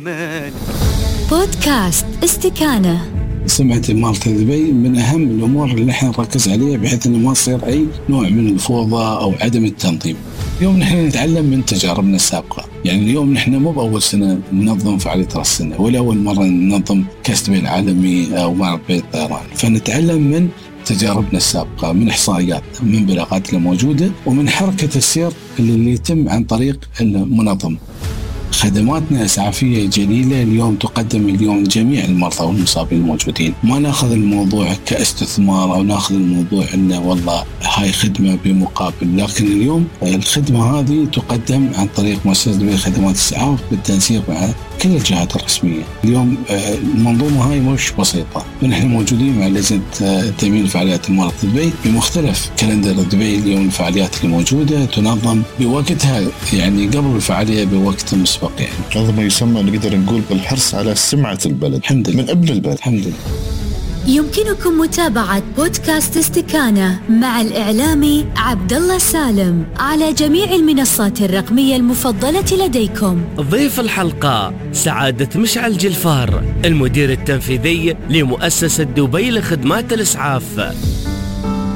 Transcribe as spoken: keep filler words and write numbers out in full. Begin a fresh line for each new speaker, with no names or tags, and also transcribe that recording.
أماني.
بودكاست استكانة.
سمعة إمارة دبي من أهم الأمور اللي احنا نركز عليها بحيث أنه ما يصير أي نوع من الفوضى أو عدم التنظيم. اليوم نحن نتعلم من تجاربنا السابقة، يعني اليوم نحن مو بأول سنة ننظم فعالية رأس السنة ولا أول مرة ننظم كأس دبي العالمي أو معرض بيت الطيران، فنتعلم من تجاربنا السابقة، من إحصائيات، من بلاغات الموجودة، ومن حركة السير اللي يتم عن طريق المنظم. خدماتنا إسعافية جليلة اليوم تقدم اليوم جميع المرضى والمصابين الموجودين. ما ناخذ الموضوع كاستثمار أو ناخذ الموضوع أنه والله هاي خدمة بمقابل، لكن اليوم الخدمة هذه تقدم عن طريق مؤسسة دبي خدمات الإسعاف بالتنسيق مع كل الجهات الرسمية. اليوم المنظومة هاي مش بسيطة، ونحن موجودين مع لجنة تأمين فعاليات إمارة دبي بمختلف كالندر دبي. اليوم الفعاليات اللي موجودة تنظم بوقتها، يعني قبل الفعالية بوقت مسبق. يعني
هذا ما يسمى نقدر نقول بالحرص على سمعة البلد
الحمد لله.
من قبل البلد.
الحمد لله.
يمكنكم متابعة بودكاست استكانة مع الإعلامي عبد الله سالم على جميع المنصات الرقمية المفضلة لديكم.
ضيف الحلقة سعادة مشعل جلفار، المدير التنفيذي لمؤسسة دبي لخدمات الإسعاف.